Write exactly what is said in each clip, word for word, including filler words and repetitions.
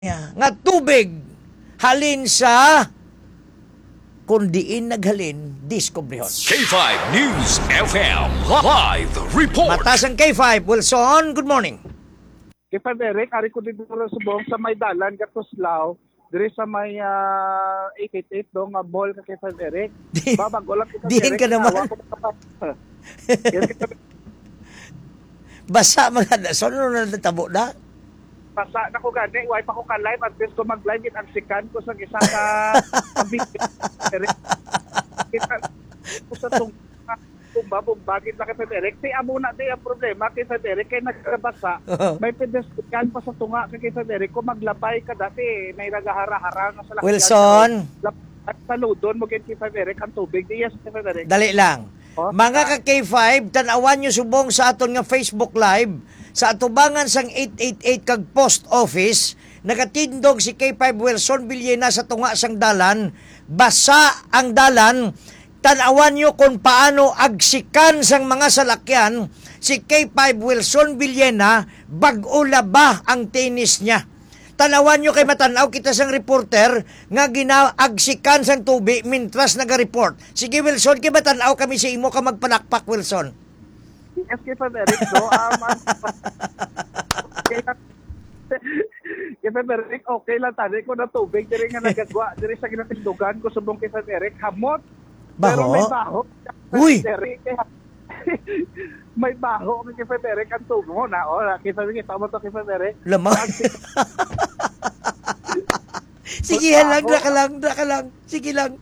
Yeah. Nga tubig halin sa kundiin naghalin diskubrihon. K five News F M Live Report. Matas ang K five. Wilson, good morning. Kay Frederick, ari ko dito sa subong sa may dalan Katuslaw, diri sa may uh, eight eight eight do nga mall ka kay Frederick. Di- Babago lang kita. diin ka naman. Basa mga dason, ano na natabo na? Basa na ko gani, way pa ko ka live at least ko mag-live it ang sikan ko sa isa ka Frederick. Kita ko sa tung bumbabagit na kay Frederick. Si amo na di ang problema kay Frederick kay nagkabasa. May pedestrian pa sa tunga kay Frederick ko maglapay ka dati may nagahara-hara nga sa lakyan. Wilson. At saludon mo kay Frederick ang tubig. Di yes kay Frederick. Dali lang. Oh, Mga ka K five, tanawan nyo subong sa aton nga Facebook Live sa atubangan sang eight eight eight kag post office, nagatindog si K five Wilson Villena sa tunga sang dalan, basa ang dalan. Tanawan nyo kung paano agsikan sang mga salakyan si K five Wilson Villena bag-o ba ang tennis niya. Tanawan nyo kay matanaw kita sang reporter nga ginaagsikan sang tubi mintras naga-report. Sige Wilson, kay matanaw kami sa imo ka magpanakpak Wilson. Yes kay Frederick do. Um, kay Frederick, okay lang tani ko na tubig diri nga nagagwa diri sa ginatindugan ko subong kay Frederick hamot. Pero Baho? may baho. Uy! Frederick, may baho kay Frederick ang tubo mo na. O, kay Frederick, tama to kay Frederick. Lamang. Sige lang, daka lang, daka lang. Sige lang.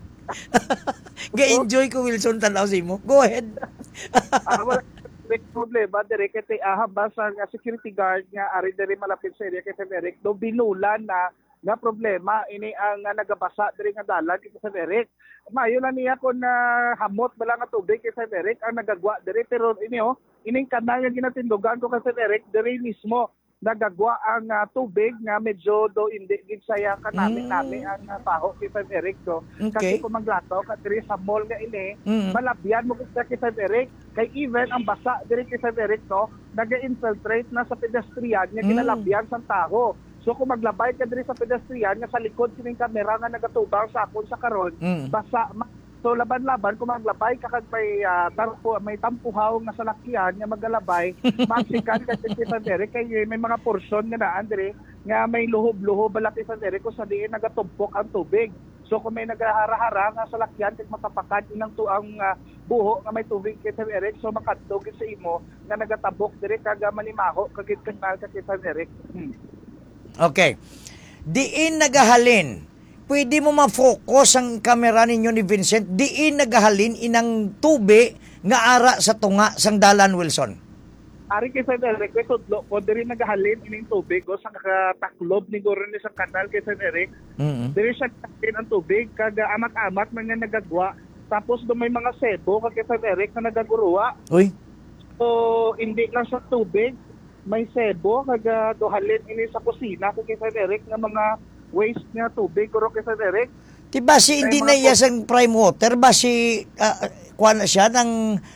Ga-enjoy ko Wilson tanaw sa imo. Go ahead. Ah, wala may problema diri kay ahaba sa nga security guard nga ari diri malapit sa area kay Frederick do binulan na nga problema ini ang uh, nagabasa diri nga dalan kay Frederick. Mayo na niya kon na hamot bala nga tubig kay Frederick ang nagagwa diri pero ini oh ining kanal nga ginatindugan ko kay Frederick diri mismo nagagwa ang uh, tubig nga medyo do hindi gid saya kanami Mm. nami ang uh, paho kay Frederick do. Okay. Kasi kung maglato ka diri sa mall nga ini Mm. malabyan mo kita kay Frederick kay even ang basa diri kay Frederick no naga-infiltrate na sa pedestrian nga Mm. kinalabyan sa taho. So kung maglabay ka diri sa pedestrian nga sa likod kining kamera nga nagatubang sa akon sa karon Mm. basa ma- so laban-laban kung maglabay ka kag may uh, tarpo may tampuhaw nga salakyan nga magalabay magsikan ka kay Frederick kay may mga porsyon nga naan diri nga may luhob-luhob bala kay Frederick kung sa diin nagatumpok ang tubig. So kung may naghahara-hara nga salakyan kag matapakan inang tuang uh, buho nga may tubig kay Frederick so makadtog sa imo nga nagatabok diri kag manimaho kag kanal ka kay Frederick. Hmm. Okay. Diin nagahalin. Pwede mo ma-focus ang kamera ninyo ni Vincent. Diin nagahalin inang tubi nga ara sa tunga sang dalan Wilson. Ari kay Frederick, may tudlo ko, diri nagahalin ining tubig o sa kakataklob ni Goron sa kanal kay Frederick. Mm. Diri siya kakin ang tubig, kaga amat-amat man nga nagagwa. Tapos do may mga sebo kay Frederick na nagaguruwa. Uy. So, hindi lang sa tubig, may sebo, kaga dohalin ini sa kusina kay Frederick nga mga waste nga tubig, kuro kay Frederick. Diba si hindi na iya sang prime water ba si uh, kuha na siya ng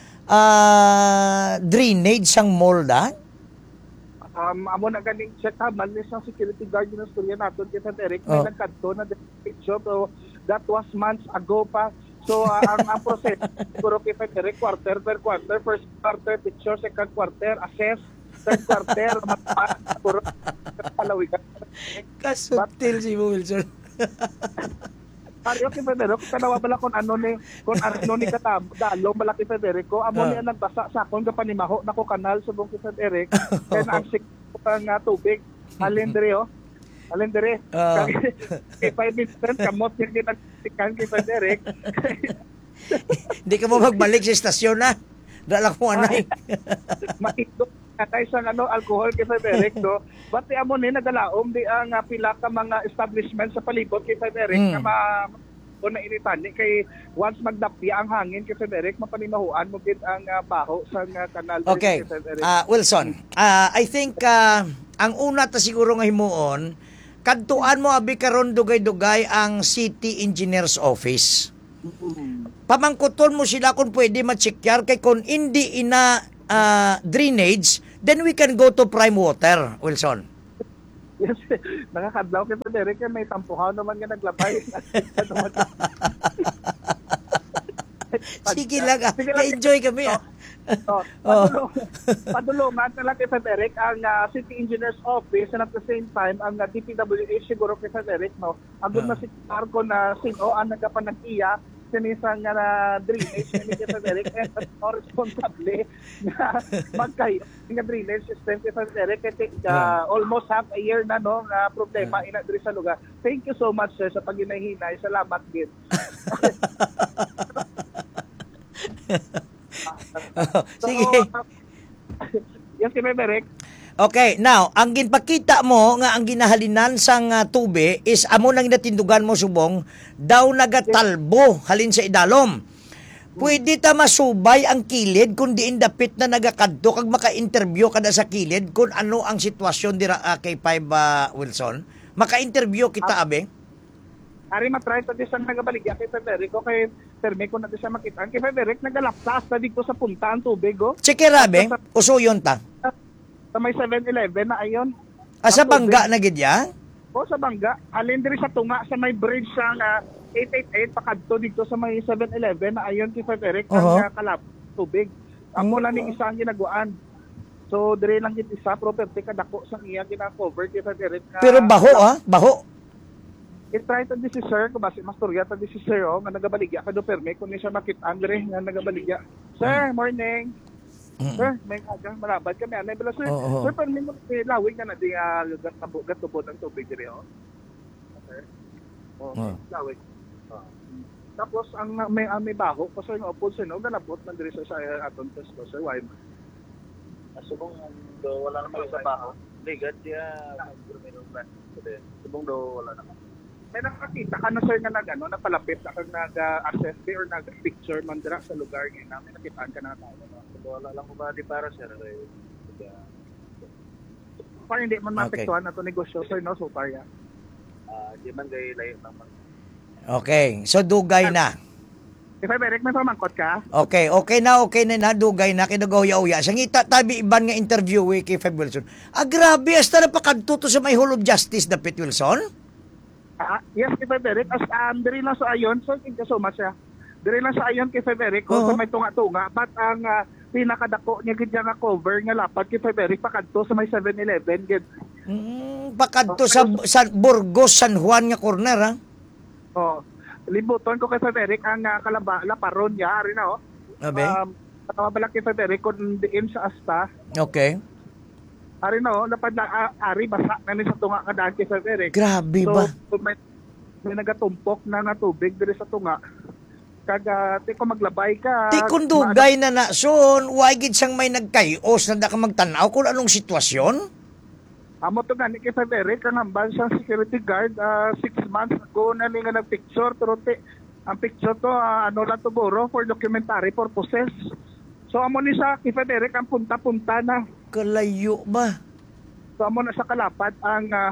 uh, drainage sang molda? Um, amo na ganing check ha, malis ang security guard yung storya natin kay Frederick, may Oh. nagkanto na picture, so that was months ago pa. So, uh, ang, ang process, siguro kay Frederick, quarter per quarter, first quarter, picture, second quarter, assess, third quarter, siguro, palawigan. Kasutil si Wilson. Ari kay Federico, kanawa bala kon ano ni, kon ano ni katam, dalong bala kay Federico, amo Ah. niya nagbasa sa akon ga panimaho nako kanal subong kay Federic, kaya ang sik ang uh, tubig, alin diri oh. Alin diri. Ah. Kay five minutes kamot yung ginagsikan kay Federic. Hindi ka mo magbalik sa estasyon na. Dala ko anay. Maitdo katay sa ano alcohol kay Federic do. Bati amo ni nagalaom di ang uh, pila ka mga establishment sa palibot kay Federic Mm. na ma o na initan kay once magdapya ang hangin kay Federic mapanimahuan mo gid ang uh, baho sa uh, kanal diri Okay. kay Federic. Uh, Wilson, uh, I think uh, ang una ta siguro nga himuon, kadtuan mo abi karon dugay-dugay ang City Engineers Office. Pamangkuton mo sila kung pwede ma-checkar kay kung hindi ina uh, drainage, then we can go to prime water, Wilson. Yes, nakakadlaw kay Frederick kay may tampuhaw naman nga naglabay. Sige lang, ah. Sige lang. Na-enjoy kami, ah. So, Oh. padulong, padulungan na lang kay Frederick ang uh, City Engineer's Office and at the same time ang uh, D P W H siguro kay Frederick, no? Agud na si Marco na sino ang nagapanag-iya sinisang nga na drainage ni kay Frederick and no responsable na magkayo nga drainage system kay Frederick kay take uh, almost half a year na no nga problema ina diri sa lugar. Thank you so much sir sa paginahinay. Salamat gid. Sige. Yes, kay Frederick. Okay, now, ang ginpakita mo nga ang ginahalinan sang uh, tube is amo nang natindugan mo subong daw nagatalbo halin sa idalom. Pwede ta masubay ang kilid kung diin dapit na nagakadto kag maka-interview kada sa kilid kung ano ang sitwasyon dira uh, kay Five uh, Wilson. Maka-interview kita abe. Ari matry ta di sa nagabaligya kay Frederick o kay Terme ko na di sa makita. Kay Frederick nagalapsas ta dito sa punta ang tubig oh. Sige rabe, usuyon ta. Sa may seven eleven na ayon. Asa bangga na gid ya? O sa bangga, alin diri sa tunga sa may bridge sa uh, eight eighty-eight pakadto dito sa may seven eleven na ayon kay Frederick Uh-huh. ang uh, kalap tubig. Amo lang ni isa ang ginaguan. So dire lang gid isa property kadako sa iya gina-cover kay Frederick. nga- Pero baho ah, baho. I-try to this sir, kung basi masturya to this sir, oh, nga nagabaligya ka do perme, kung ni siya makita dire nga nagabaligya. Sir, morning. Sir, may aga, malabad kami. Anay bala, sir. Oo. Sir, perme mo, eh, lawig ka na di uh, gatubot ang tubig dire, oh. Sir? Oh, Oo. lawig. Oh. Tapos, ang may, ang may baho, ko sir, nga upod sir, no, galabot man dire sa sa aton test ko, sir, why man? Subong do wala naman sa baho. Ligad dia subong do wala naman. May nakakita ka na sir nga nag ano, napalapit na kag nag-assess or nag-picture man dira sa lugar ngayon namin nakitaan ka na tayo. No? So, wala lang ko ba di para sir eh. Para hindi man Okay. mapektuhan na to negosyo sir, no, so far yan. Ah, di man gay layo naman. Okay, so dugay na. If I Eric, may pamangkot ka? Okay, okay na, okay na na, dugay na, kinagaw-ya-uya. Sang ita, tabi iban nga interview eh, kay Five Wilson. Ah, grabe, hasta na pakadto to sa may Hall of Justice, Dapat Wilson? Ah, yes, kay Frederick. As um, diri lang sa ayon, so thank you so much. Ah. Diri lang sa ayon kay Frederick, Oo. oh, sa may tunga-tunga. But ang ah, pinakadako niya gid nga cover nga lapad kay Frederick pakadto sa may seven eleven gid. Mm, pakadto sa, sa Burgos, San Juan nga corner, ha? Oh, libuton ko kay Frederick ang uh, kalaba laparon niya ari na oh. Abe? Um, tawag kay Frederick kung diin sa asta. Okay. Ari na oh, lapad na ah, ari basa na ni sa tunga kadaan kay Frederick. Grabe So, ba? kung may, may nagatumpok na nga tubig diri sa tunga. Kaga, ti ko maglabay ka. Di kung dugay na na, son, why gid siyang may nagkayos na da ka magtanaw kung anong sitwasyon? Amo to gani kay Frederick ang amban siyang security guard uh, six months ago na ni nga nag-picture pero ti, ang picture to uh, ano lang to buro for documentary purposes. So amo ni sa kay Frederick ang punta-punta na. Kalayo ba? So amo na sa kalapad ang uh,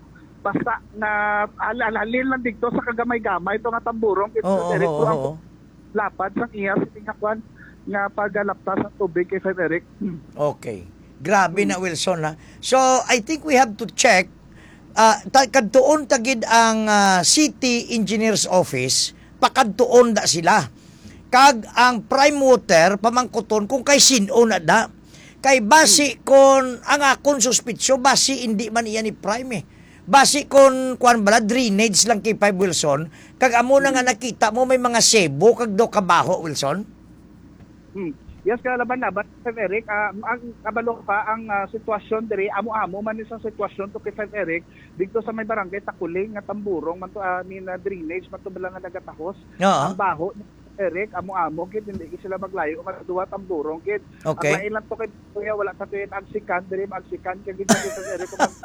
basta na alalin lang dito sa kagamay-gamay ito nga tamburong kay Oo, Frederick. oo, So, ang oo. lapad sa iya sa tingakwan nga paglalaptas ng tubig kay Frederick. Hmm. Okay. Grabe na, Wilson, ha? So, I think we have to check. Uh, ta- kadtuon tagid ang uh, City Engineer's Office, pakadtuon da sila. Kag ang Prime Water, pamangkuton kung kay sino na da. Kay basi kon ang akong suspitsyo, basi hindi man iyan ni Prime eh. Basi kon kuan bala drainage lang kay Five Wilson, kag amo na nga nakita mo may mga sebo kag do kabaho, Wilson. Hmm. Yes, kaya laban-laban, Sir Eric, uh, ang kabalo pa ang uh, sitwasyon diri, amo-amo man isang sitwasyon to kay Sir Eric, dito sa may barangay Takuling, nga tamburong, man to, uh, ni na drainage, man to bala nga nagatahos. Oo. Ang baho, ni Sir Eric, amo-amo, kid, hindi sila maglayo, matuwa tamburong, kid. Okay. Ang lain lang to kay Kuya, wala sa tuwin, agsikan, diri, agsikan, kaya gito kay Sir Eric, kung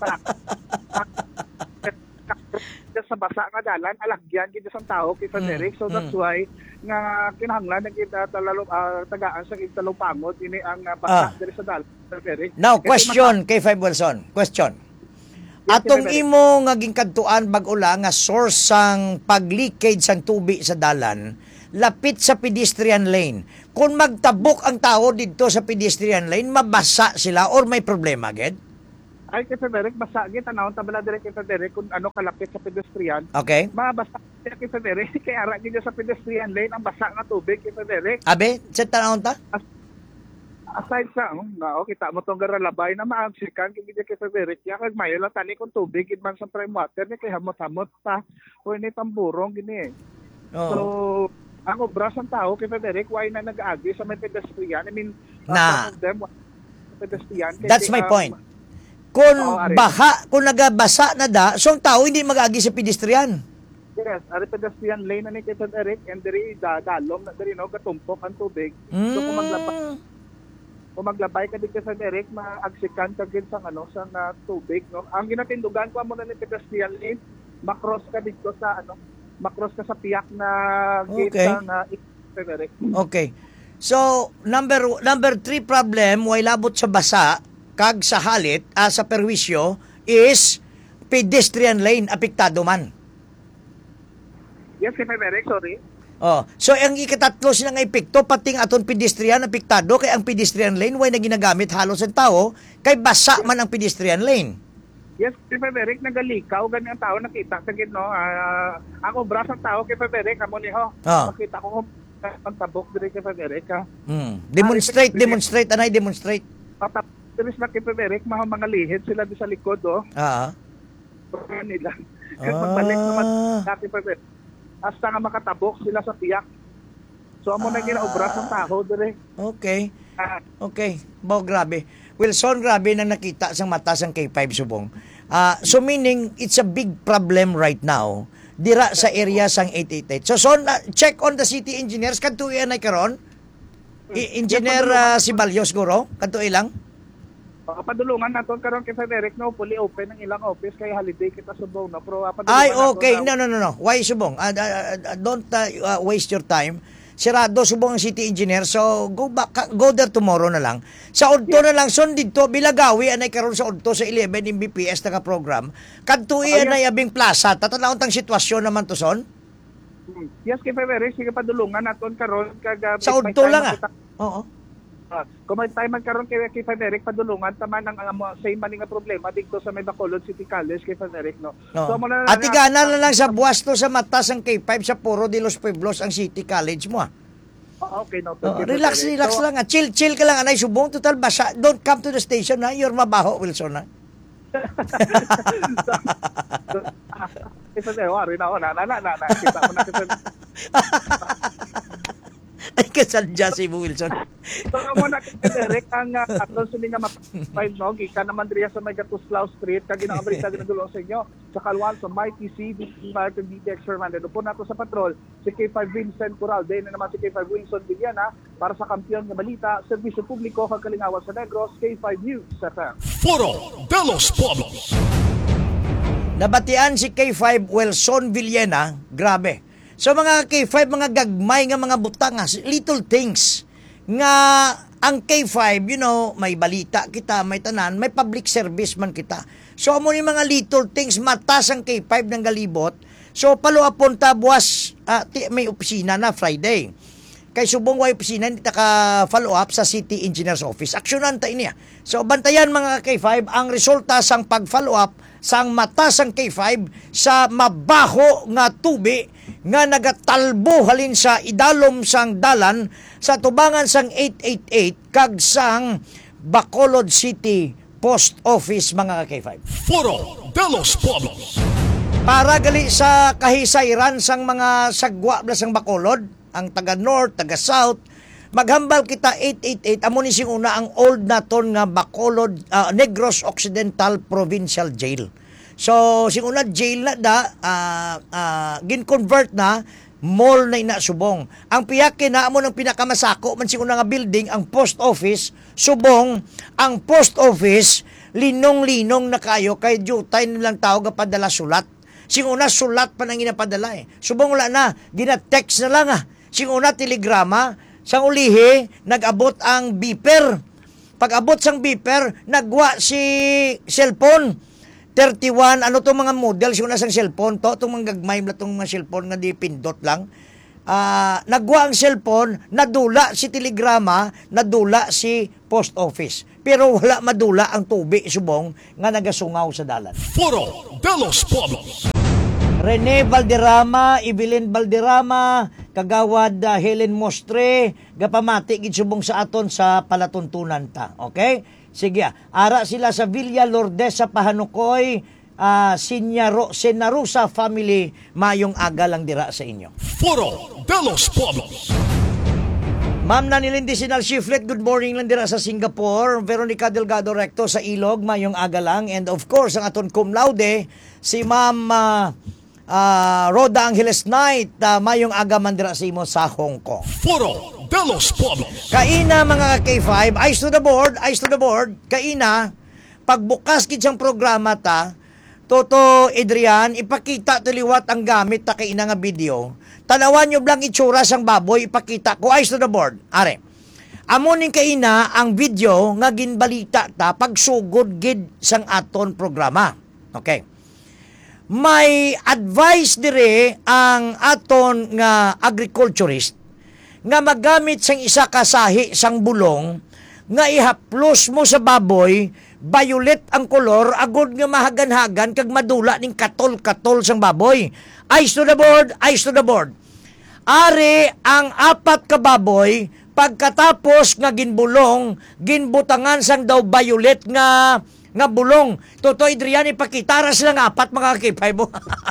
sa basa nga dalan alagyan gid sa tao kay Sir Mm, Eric, so that's mm. why nga kinahanglan ng kita talalo uh, tagaan sa italupangod ini ang uh, basa Ah. diri sa dalan Sir Eric. Now, Kasi question kay Five Wilson. Question. Atong Yes, imo nga gingkadtuan bag-ula nga source sang pag-leakage sang tubig sa dalan lapit sa pedestrian lane. Kung magtabok ang tao dito sa pedestrian lane, mabasa sila or may problema gid? Ay, kay Frederick, basa, kita na, tabala direct kay Frederick kung ano kalapit sa pedestrian. Okay. Mabasa kay Frederick, kaya ara niya sa pedestrian lane, ang basa nga tubig kay Frederick. Abe, sa tanahon ta? Aside sa, um, na, oh, kita mo tong garalabay na maagsikan, kaya kay Frederick, kaya kag mayo lang tani kung tubig, idman sa prime water, ni kay hamot-hamot pa, o ini tamburong, gini eh. Oo. So, ang obras ng tao kay Frederick, why na nag-aagi sa may pedestrian? I mean, Na. uh, some of them, pedestrian. Kaya That's kay, my um, point. Kung Oo, Ari. baha, kung nagabasa na da, so ang tao hindi mag-agi sa pedestrian. Yes, ari pedestrian lane na ni kay Frederick, and diri da dalom na diri no katumpok ang tubig. So kung maglabay, Mm. kung maglabay ka dito sa Frederick, maagsikan ka gid sa ano sa uh, tubig no. Ang ginatindugan ko mo na ni pedestrian lane, makross ka dito sa ano, makross ka sa piyak na gate Okay. ng uh, Frederick. Okay. So, number number three problem, way labot sa basa, kag sa halit, ah, sa perwisyo, is pedestrian lane, apektado man. Yes, kay Frederick, sorry. Oh, so ang ikatatlo sila nga epekto pati ang aton pedestrian apektado kay ang pedestrian lane way na ginagamit halos ang tao kay basa man ang pedestrian lane. Yes, kay Frederick, nagalikaw, ganyan ang tao, nakita sa gid no. Uh, ang obras ng tao kay Frederick, amo ni ho. Ah. Makita ko ang tabok diri kay Frederick ha. Hmm. Demonstrate, demonstrate, anay demonstrate. Patap Teres na kay Frederick, mga mga lihid sila di sa likod, oh. Ah. Pagka nila. Kasi magbalik naman sa kay Frederick. Hasta nga makatabok sila sa piyak. So, amo na ginaobras ng tao, dire. Okay. Ah, Okay. Bo, grabe. Wilson, grabe nang nakita sa mata sang K five subong. Ah, so meaning it's a big problem right now dira sa area sang eight eight eight. So son uh, check on the city engineers kadto iyan ay karon. I- Engineer uh, si Balyos guro kadto ilang. padulungan naton karon kay Frederick, no, fully open ang ilang office kay holiday kita subong na pro uh, padulungan Ay naton okay. na- No no no no. Why subong? Uh, uh, uh, don't uh, uh, waste your time. Sirado subong ang city engineer. So go back ka- go there tomorrow na lang. Sa udto na lang son didto Bilagawi anay karon sa udto sa eleven M B P S nga program. Kadto iyan ay abing plaza. Tatanawon tang sitwasyon naman to son. Hmm. Yes, kay Frederick, sige padulungan naton karon kag uh, Sa may udto time lang na ah. kita- Oo. Ah, kung may time man karon kay, kay Frederick, padulungan taman ang uh, same man nga problema dito sa may Bacolod City College kay Frederick, no. No. So mo na At igana na lang sa buwas to sa mata sang K five sa Puro de los Pueblos ang City College mo ah. Oh, okay, no. Oh, relax, relax lang ah. Chill, chill ka lang anay subong. Total basa. Don't come to the station ha. You're mabaho, Wilson ha. Isa sa wari na na na na na kita mo na kita. Ay, kasadya si Wilson. So mo na kita direct ang uh, atong sini nga map-five no gikan naman diriya sa may Gatuslao Street kag ginaamrita ginadulong sa inyo sa Kalwan sa My T C Mark and D T X Fernando po nato sa patrol si K five Vincent Coral din na naman si K five Wilson Villana para sa kampiyon nga balita serbisyo publiko kag kalingawan sa Negros K five News F M. Foro de los Pueblos. Nabatian si K five Wilson Villena. Grabe. So mga K five, mga gagmay nga mga butang, nga, little things. Nga ang K five, you know, may balita kita, may tanan, may public service man kita. So amo ni mga little things, matas ang K five ng galibot. So palo apon ta buwas, ah, ti, may opisina na Friday. Kay subong way opisina, hindi ta ka follow up sa City Engineer's Office. Aksyonan ta iniya. So bantayan mga K five, ang resulta sang pag-follow up sang matas ang K five sa mabaho nga tubi nga nagatalbo halin sa idalom sang dalan sa tubangan sang eight eight eight kag sang Bacolod City Post Office mga K five. Foro de los Pueblos. Para gali sa kahisayran sang mga sagwa na sang Bacolod, ang taga North, taga South, maghambal kita eight eight eight amo ni sing una ang old naton nga Bacolod uh, Negros Occidental Provincial Jail. So sing una jail na da uh, uh, gin-convert na mall na ina subong. Ang piyake na amo ng pinakamasako man sing una nga building ang post office subong. Ang post office linong-linong na kayo kay jutay nilang tao ga padala sulat. Sing una sulat pa nang ginapadala eh. Subong wala na, gina-text na lang ah. Sing una telegrama, sang ulihi nag-abot ang beeper. Pag-abot sang beeper, nagwa si cellphone. thirty-one, ano to mga model, sing una sang cellphone to, itong mga gagmay na itong mga cellphone nga di pindot lang. ah, nagwa ang cellphone, nadula si telegrama, nadula si post office. Pero wala madula ang tubi subong nga nagasungaw sa dalan. Foro de los Pueblos. Rene Valderrama, Evelyn Valderrama, kagawad uh, Helen Mostre, gapamati gid subong sa aton sa palatuntunan ta. Okay? Sige, ara sila sa Villa Lourdes sa Pahanukoy, uh, Sinyaro, Senarusa family, mayong aga lang dira sa inyo. Foro de los Pueblos. Ma'am Nanilindi Sinal Shiflet, good morning lang dira sa Singapore. Veronica Delgado Recto sa Ilog, mayong aga lang. And of course, ang aton cum laude, si Ma'am uh, uh, Roda Angeles Knight, uh, mayong aga man dira sa imo sa Hong Kong. Foro de los Pueblos. Kaina mga K five, eyes to the board, eyes to the board. Kaina, pagbukas kid siyang programa ta, Toto Adrian, ipakita tiliwat ang gamit ta kaina nga video. Tanawan nyo blang itsura sang baboy, ipakita ko, eyes to the board. Are, amo ning kaina ang video nga ginbalita ta pagsugod gid sang aton programa. Okay. May advice dire ang aton nga agriculturist nga magamit sang isa ka sahi sang bulong nga ihaplos mo sa baboy, violet ang kolor, agod nga mahagan-hagan kag madula ning katol-katol sang baboy. Eyes to the board, eyes to the board. Ari ang apat ka baboy pagkatapos nga ginbulong, ginbutangan sang daw violet nga nga bulong. Toto Adrian, ipakita ra sila nga apat mga kipay mo.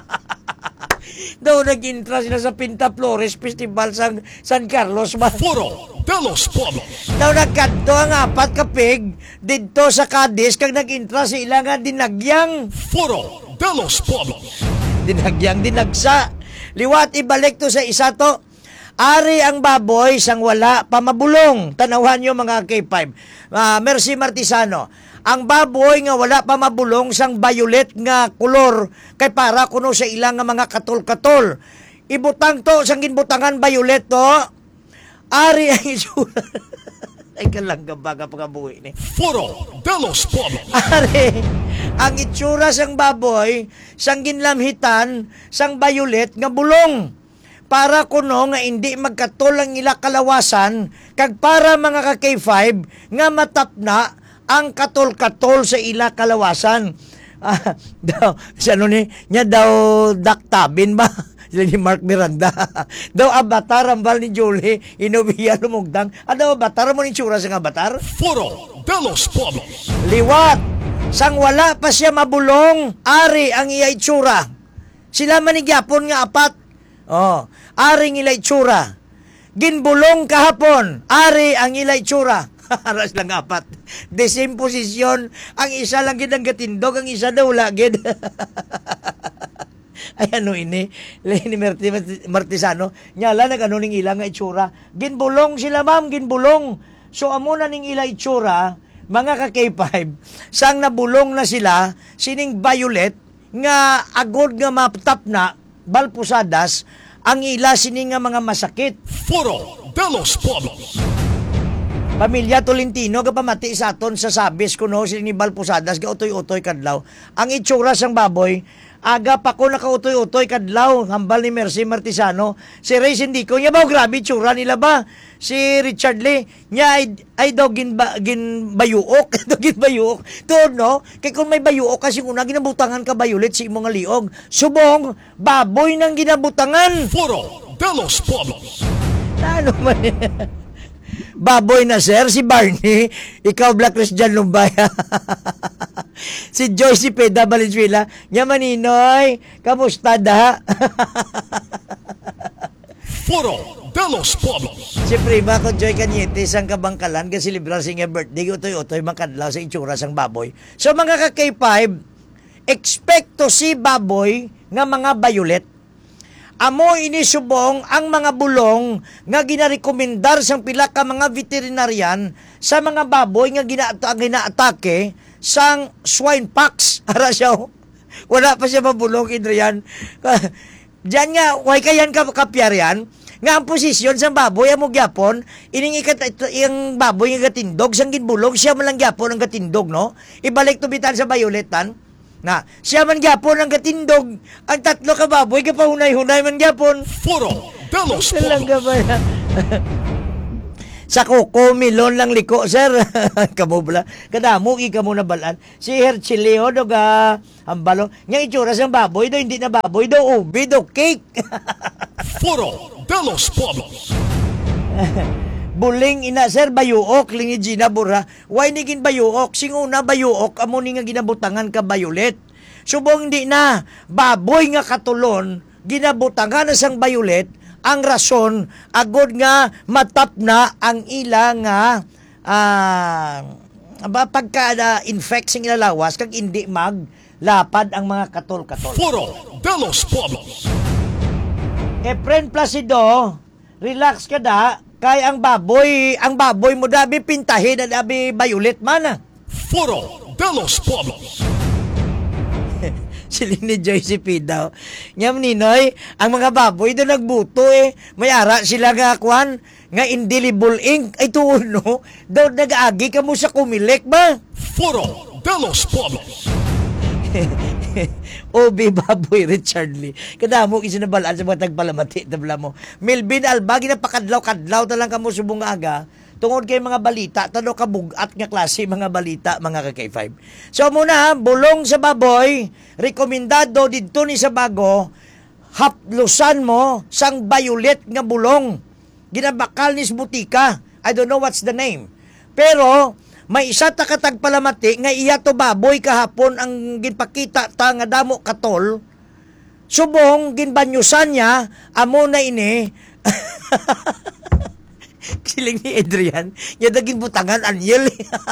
Daw nag-intra sila sa Pinta Flores Festival sa San Carlos ba? Foro de los Pueblos. Daw nagkanto ang apat ka pig dito sa Cadiz kag nag-intra sila nga dinagyang. Foro de los Pueblos. Dinagyang dinagsa. Liwat ibalik to sa isa to. Ari ang baboy sang wala pamabulong. Tanawan nyo mga K five. Uh, Mercy Martisano. Ang baboy nga wala pa mabulong sang violet nga kulor kay para kuno sa ilang nga mga katol-katol. Ibutang to sang ginbutangan violet to. Ari ang itsura. Ay kalang gabaga pagabuhi ni. Foro de los Pueblos. Ari ang itsura sang baboy sang ginlamhitan sang violet nga bulong. Para kuno nga hindi magkatol ang ila kalawasan kag para mga ka K five nga matapna ang katol-katol sa ila kalawasan. Ah, daw, sa ano ni, niya daw daktabin ba? Sila ni Mark Miranda. Daw avatar ang bal ni Julie, inubiya lumugdang. Ano avatar mo ni tsura sa avatar? Foro de los Pueblos. Liwat, sang wala pa siya mabulong, ari ang iya itsura. Sila manigyapon nga apat. Oh, ari ang ila itsura. Ginbulong kahapon, ari ang ila itsura. Aras lang apat. The same position. Ang isa lang gid ang gatindog, ang isa daw lagid. Ay ano ini, Lenny Martisano, nyala nag ano ning ilang nga itsura. Ginbulong sila ma'am, ginbulong. So amo na ning ila itsura, mga ka K five, sang nabulong na sila, sining violet, nga agod nga maptap na, balpusadas, ang ila sining nga mga masakit. Foro de los Pueblos. Pamilya Tolentino, kapamati sa aton sa sabis kuno sila ni Balpusadas, ga utoy-utoy kadlaw. Ang itsura sang baboy, aga pa ko nakautoy-utoy kadlaw, hambal ni Mercy Martisano. Si Ray Sindico, niya ba, grabe itsura nila ba? Si Richard Lee, niya ay, ay daw gin, ba, gin bayuok, daw gin bayuok. Tuod no, kaya kung may bayuok, kasi una ginabutangan ka bayulit si imong liog. Subong, baboy nang ginabutangan. Foro de los Pueblos. Na ano man baboy na sir, si Barney, ikaw Black Christian Lumbaya. Si Joyce Peda Valenzuela, nya maninoy, kamusta da? Foro de los Pueblos. Si Prima ko Joy Cañete sang kabangkalan kasi celebrar sing birthday utoy-utoy makadlaw sa itsura sang baboy. So mga ka K five, expect to see baboy nga mga violet. Amo ini subong ang mga bulong nga ginarekomendar sang pila ka mga veterinarian sa mga baboy nga gina ginaatake sang swine pox. Ara siya, wala pa siya mabulong, Adrian. Diyan nga, way kayan ka kapyarian, nga ang posisyon sang baboy, amo gyapon, ining ikat, yung baboy nga gatindog, sang ginbulong, siya man lang gyapon ang gatindog, no? Ibalik to bitan sa violetan, na siya man gyapon ang gatindog, ang tatlo ka baboy kapahunay-hunay man gyapon. Foro de los Talaga Pueblos. ba yan? Sa Coco Milon lang liko, sir. Kamubla. Kadamo, ika mo na balaan. Si Herchileo, do ga, ambalo. Nga itsura siyang baboy do, hindi na baboy do, ubi do, cake. Foro de los Pueblos. Buling ina, sir, bayuok, lingi Gina Bura. Why nigin bayuok? Singuna bayuok, amo ni nga ginabutangan ka bayulit. Subong di na, baboy nga katulon, ginabutangan na sang bayulit, ang rason, agod nga matap na ang ila nga uh, pagka uh, infect sing ilalawas, kag hindi maglapad ang mga katol-katol. Foro de los Pueblos. Eh, friend Placido, relax ka da, kay ang baboy, ang baboy mo dabi pintahin na dabi bayulit man ah. Foro de los Pueblos. Sila ni Joyce P daw. Ngam ninoy, ang mga baboy doon nagbuto eh. May ara sila nga kwan, nga indelible ink. Ay tuon no, daw nag-agi ka mo sa kumilik ba? Foro de los Pueblos. Obi baboy Richard Lee. Kadamo isinabalaan sa mga tagpalamati. Tabla mo. Melvin Alba, ginapakadlaw-kadlaw talang ka mo subong aga. Tungod kay mga balita, tano ka bugat nga klase mga balita, mga ka K five. So muna, bulong sa baboy, rekomendado dito ni sa bago, haplusan mo sang violet nga bulong. Ginabakal ni sa butika. I don't know what's the name. Pero, may isa ta katagpalamati nga iya to baboy kahapon ang ginpakita ta nga damo katol. Subong, ginbanyusan niya, amo na ini, siling ni Adrian, yung naging butangan, anyel.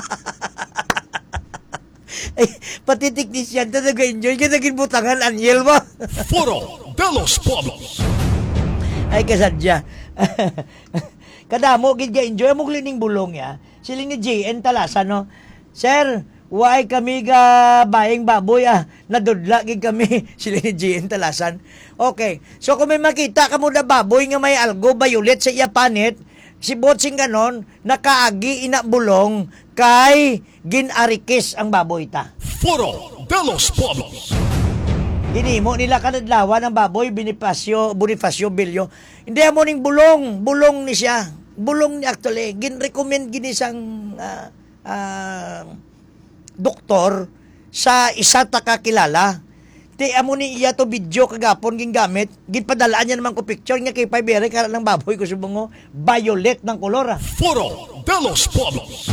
Ay, pati technician, talaga enjoy, yung naging butangan, anyel ba? Foro de los Pueblos. Ay, kasadya. Kadamo, gid ka enjoy, mo klining bulong ya. Siling ni J N Talasa, no? Sir, why kami ga baing baboy ah? Nadudla gid kami. Siling ni J N Talasan. Okay, so kung may makita ka mo na baboy nga may algo, violet sa iya panit, si Botsing ganon, nakaagi ina bulong kay ginarikis ang baboy ta. Foro de los Pueblos. Hinimo nila kanadlawan ang baboy, Bonifacio, Bonifacio Bello. Hindi mo ning bulong, bulong ni siya. Bulong ni actually, gin-recommend gini sang uh, uh, doktor sa isa ta kakilala. Ti amo ni iya to video kagapon gingamit, ginpadalaan niya naman ko picture nga kay Pibere kara ng baboy ko subongo, violet ng kolor ah. Foro de los Pueblos.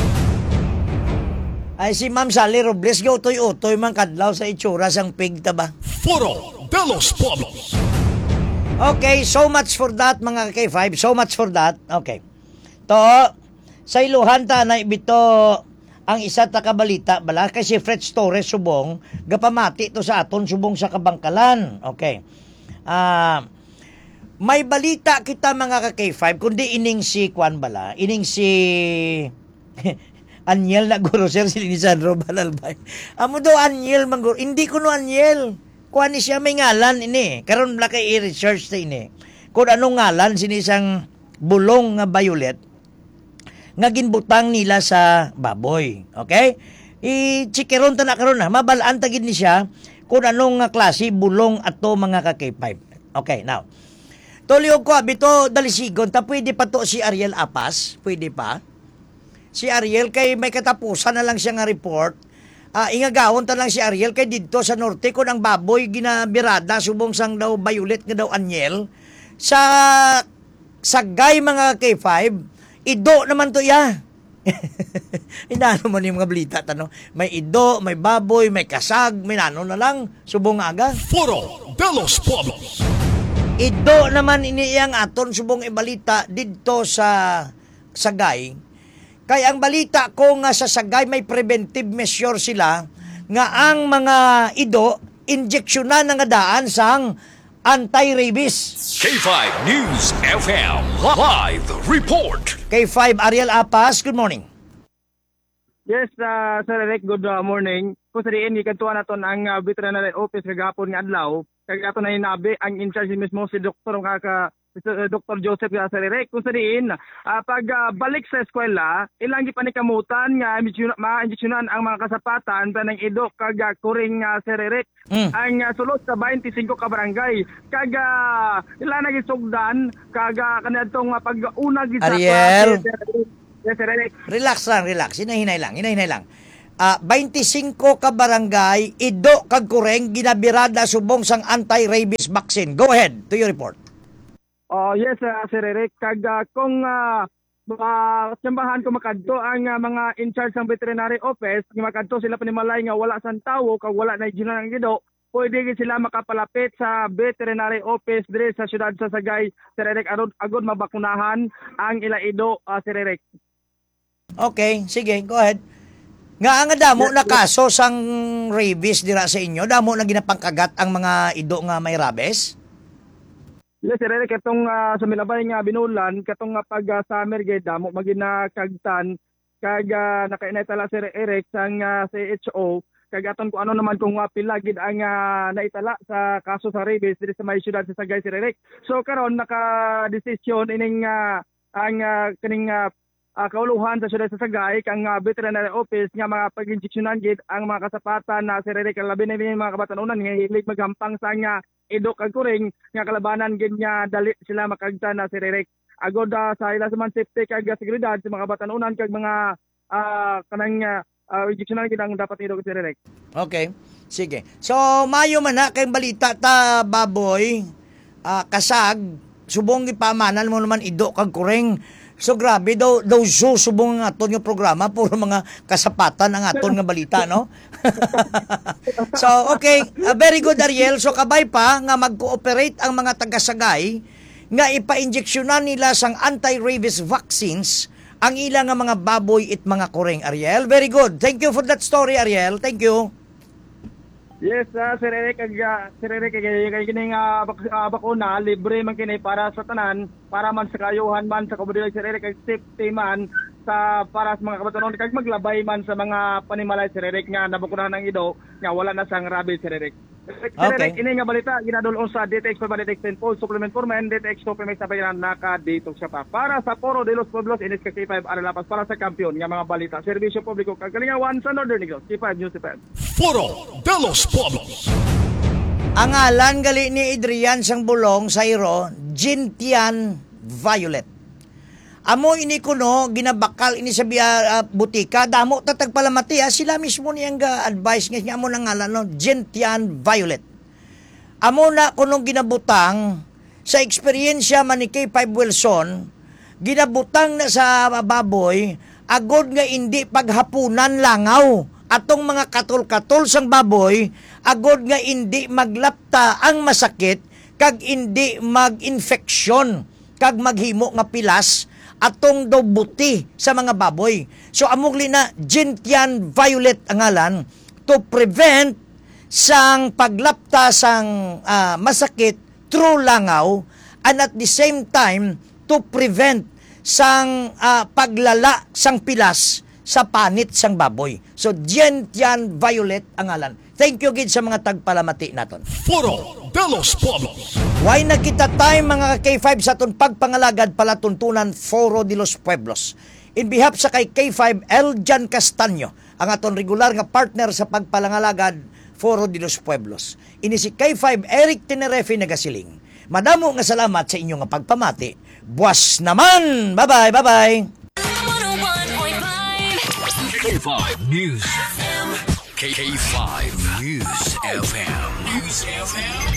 Ay si Ma'am Sally Robles go utoy-utoy man kadlaw sa itsura sang pig ta ba. Foro de los Pueblos. Okay, so much for that mga K five, so much for that. Okay. To sa iluhan ta na ibito ang isa ta kabalita bala kay si Fred Torres subong gapamati to sa aton subong sa Kabangkalan. Okay. Ah, uh, may balita kita mga ka K five kundi ining si Kwan bala, ining si Aniel na guro sir si Lisandro Balalbay. Amo do Aniel mangguro, hindi ko no Aniel. Kuan ni siya may ngalan ini. Karon bala kay i-research ta ini. Kung anong ngalan sinisang bulong nga violet nga ginbutang nila sa baboy. Okay? I-chikeron ta na karon na. Mabalaan ta gid ni siya kung anong nga klase bulong ato mga ka K five. Okay, now. Tuliog ko, bito dalisigon, ta pwede pa to si Ariel Apas? Pwede pa? Si Ariel, kay may katapusan na lang siya nga report. Uh, ingagawon ta lang si Ariel, kay dito sa norte, kung ang baboy ginabirada, subong sang daw violet nga daw anyel, sa sagay mga K five, ido naman to ya. Inano man yung mga balita tano. May ido, may baboy, may kasag, may nano na lang. Subong aga. Foro de los Pueblos. Ido naman iniyang aton subong ibalita dito sa sagay. Kaya ang balita ko nga sa sagay may preventive measure sila nga ang mga ido injection na nga daan sang anti-rabies. K five News F M Live Report. K five Ariel Apas, good morning. Yes, uh, Sir Eric, good uh, morning. Kung sa diin, ikantuan natin ang uh, veterinary office kagapon nga adlaw. Kagato na hinabi, ang in-charge mismo si Doktor kaka uh, Doctor Joseph nga Sir Eric, kung sa diin, uh, pag uh, balik sa eskwela, ilang gipanikamutan nga ma-injeksyonan ang mga kasapatan tanang ido kag uh, kuring uh, Sir Eric. Mm. Ang uh, sulod sa twenty-five ka barangay. Kag uh, ilan na gisugdan, kag uh, kanadtong uh, pag-una gisa Ariel. Yes, Sir Eric. Relax lang, relax. Hinahinay lang, hinahinay lang. Ah, twenty-five ka barangay, ido kag kureng ginabirada subong sang anti-rabies vaccine. Go ahead to your report. Oh, yes, uh, Sir Eric. Kag uh, kung uh, uh, tsambahan ko makadto ang uh, mga in charge ng veterinary office, nga makadto sila panimalay nga wala sang tawo kag wala na ng gido, pwede gid sila makapalapit sa veterinary office dire sa siyudad sa Sagay, Sir Eric, agod, agod mabakunahan ang ila ido, uh, Sir Eric. Okay, sige, go ahead. Nga nga damo na kaso sang rabies dira sa inyo, damo na ginapangkagat ang mga ido nga may rabies? Yes, Sir Eric, katong uh, sa milabay nga binulan, katong nga pag uh, summer gid damo maginakagtan kag uh, nakainatala Sir Eric sang uh, C H O kag aton ko ano naman kung uh, pila gid ang uh, naitala sa kaso sa rabies diri sa may siyudad sa Sagay, Sir Eric. So karon naka-desisyon ining uh, ang uh, kaning uh, uh, kauluhan sa siyudad sa Sagay kang uh, veterinary office nga mga pag-injeksyonan gid ang mga kasapatan na Sir Eric, labi na yung mga kabatanunan nga hilig magampang sa nga ido kag kuring nga kalabanan gid nga dali sila makagta na Sir Eric. Agod uh, sa ila sa man safety kag seguridad sa mga batanunan kag mga uh, kanang uh, injeksyonan gid ang dapat ido Sir Eric. Okay, sige. So, mayo man na kayong balita ta, baboy, ah, kasag, subong ipamanan mo naman ido kag kureng. So, grabe, daw, daw so, subong ang aton nga programa, puro mga kasapatan ang aton nga balita, no? So, okay, ah, very good, Ariel. So, kabay pa nga mag-cooperate ang mga taga-Sagay nga ipa-injeksyonan nila sang anti-rabies vaccines ang ilang nga mga baboy it mga kureng, Ariel. Very good. Thank you for that story, Ariel. Thank you. Yes, uh, Sir Eric, kag uh, Sir Eric, kay kay kining uh, bak uh, bakuna libre man kini para sa tanan, para man sa kayuhan man sa komunidad, Sir Eric, kag safety man sa para sa mga kabatanon kag maglabay man sa mga panimalay, Sir Eric, nga nabakunahan ng ido nga wala na sang rabies, Sir Eric. Sir Okay. Eric, ini nga balita ginadulong sa D T X pa D T X ten Pulse Supplement for Men, D T X two may sabay na naka-detox siya pa. Para sa Foro de los Pueblos, Inis ka K five Aralapas, para sa kampiyon nga mga balita, serbisyo publiko kagalingawan sa Northern Negros, K five News F M. Foro de los Pueblos. Ang ngalan gali ni Adrian sang bulong sa iro, Gentian Violet. Amo ini kuno ginabakal ini sa biya uh, butika, damo tatag palamati ah, sila mismo niyang ga advice nga amo nang ngalan no, Gentian Violet. Amo na kunong ginabutang sa eksperyensya man ni K five Wilson, ginabutang na sa baboy agod nga hindi paghapunan langaw. Atong mga katol-katol sang baboy, agod nga hindi maglapta ang masakit, kag hindi mag-infeksyon, kag maghimo nga pilas, atong daw buti sa mga baboy. So amugli na Gentian Violet ang ngalan to prevent sang paglapta sang uh, masakit through langaw, and at the same time to prevent sang uh, paglala sang pilas sa panit sang baboy. So, Gentian Violet ang ngalan. Thank you gid sa mga tagpalamati naton. Foro de los Pueblos. Why nakita tayo mga K five sa aton pagpangalagad palatuntunan Foro de los Pueblos. In behalf sa kay K five Eljan Castaño, ang aton regular nga partner sa pagpalangalagad Foro de los Pueblos. Ini si K five Eric Tenerefe nagasiling. Madamo nga salamat sa inyo nga pagpamati. Buwas naman! Bye-bye! Bye-bye! K five News F M. K five News F M. News F M.